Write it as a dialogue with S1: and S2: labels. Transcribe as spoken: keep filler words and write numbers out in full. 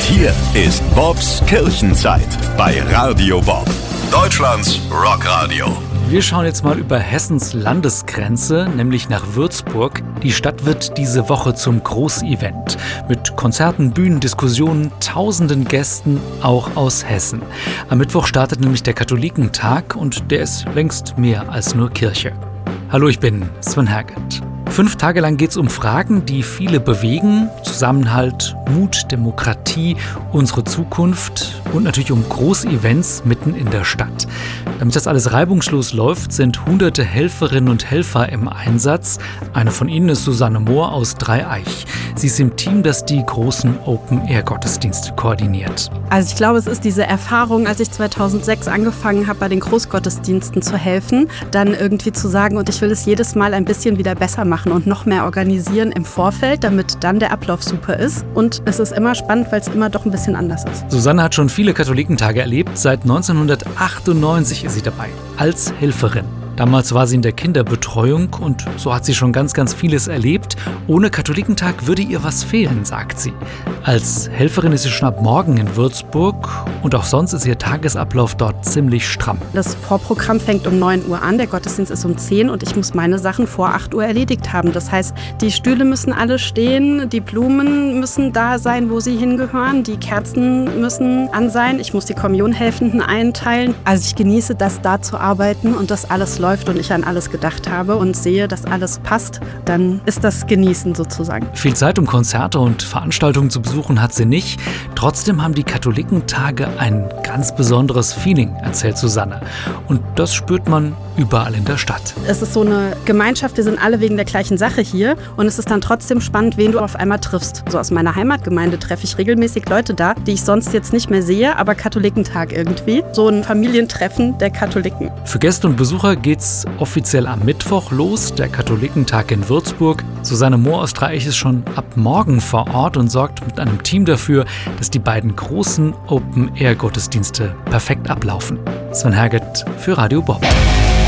S1: hier ist Bobs Kirchenzeit bei Radio Bob, Deutschlands Rockradio.
S2: Wir schauen jetzt mal über Hessens Landesgrenze, nämlich nach Würzburg. Die Stadt wird diese Woche zum Großevent. Mit Konzerten, Bühnen, Diskussionen, tausenden Gästen, auch aus Hessen. Am Mittwoch startet nämlich der Katholikentag und der ist längst mehr als nur Kirche. Hallo, ich bin Sven Herget. Fünf Tage lang geht es um Fragen, die viele bewegen. Zusammenhalt, Mut, Demokratie, unsere Zukunft und natürlich um Großevents mitten in der Stadt. Damit das alles reibungslos läuft, sind hunderte Helferinnen und Helfer im Einsatz. Eine von ihnen ist Susanne Mohr aus Dreieich. Sie ist im Team, das die großen Open-Air-Gottesdienste koordiniert.
S3: Also ich glaube, es ist diese Erfahrung, als ich zweitausendsechs angefangen habe, bei den Großgottesdiensten zu helfen, dann irgendwie zu sagen, und ich will es jedes Mal ein bisschen wieder besser machen und noch mehr organisieren im Vorfeld, damit dann der Ablauf super ist. Und es ist immer spannend, weil es immer doch ein bisschen anders ist.
S2: Susanne hat schon viele Katholikentage erlebt. Seit neunzehnhundertachtundneunzig ist sie dabei, als Helferin. Damals war sie in der Kinderbetreuung und so hat sie schon ganz, ganz vieles erlebt. Ohne Katholikentag würde ihr was fehlen, sagt sie. Als Helferin ist sie schon ab morgen in Würzburg und auch sonst ist ihr Tagesablauf dort ziemlich stramm.
S3: Das Vorprogramm fängt um neun Uhr an, der Gottesdienst ist um zehn und ich muss meine Sachen vor acht Uhr erledigt haben. Das heißt, die Stühle müssen alle stehen, die Blumen müssen da sein, wo sie hingehören, die Kerzen müssen an sein, ich muss die Kommunionhelfenden einteilen. Also ich genieße das, da zu arbeiten und das alles läuft und ich an alles gedacht habe und sehe, dass alles passt, dann ist das Genießen sozusagen.
S2: Viel Zeit, um Konzerte und Veranstaltungen zu besuchen, hat sie nicht. Trotzdem haben die Katholikentage ein ganz besonderes Feeling, erzählt Susanne. Und das spürt man überall in der Stadt.
S3: Es ist so eine Gemeinschaft, wir sind alle wegen der gleichen Sache hier und es ist dann trotzdem spannend, wen du auf einmal triffst. So aus meiner Heimatgemeinde treffe ich regelmäßig Leute da, die ich sonst jetzt nicht mehr sehe, aber Katholikentag irgendwie. So ein Familientreffen der Katholiken.
S2: Für Gäste und Besucher geht's offiziell am Mittwoch los, der Katholikentag in Würzburg. Susanne Mohr aus Dreieich ist schon ab morgen vor Ort und sorgt mit einem Team dafür, dass die beiden großen Open-Air-Gottesdienste perfekt ablaufen. Sven Herget für Radio Bob.